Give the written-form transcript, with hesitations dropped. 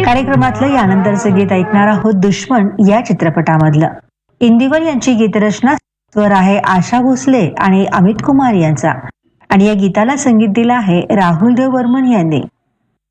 कार्यक्रमातलं यानंतरचं गीत ऐकणार आहोत दुश्मन या चित्रपटामधलं. इंदिवर यांची गीतरचना, स्वर आहे आशा भोसले आणि अमित कुमार यांचा, आणि या गीताला संगीत दिलं आहे राहुल देव बर्मन यांनी.